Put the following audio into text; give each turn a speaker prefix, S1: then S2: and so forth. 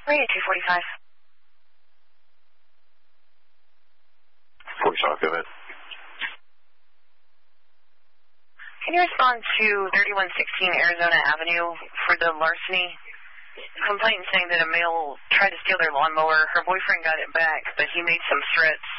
S1: Radio 245.
S2: 45, go ahead.
S1: Can you respond to 3116 Arizona Avenue for the larceny complaint saying that a male tried to steal their lawnmower? Her boyfriend got it back, but he made some threats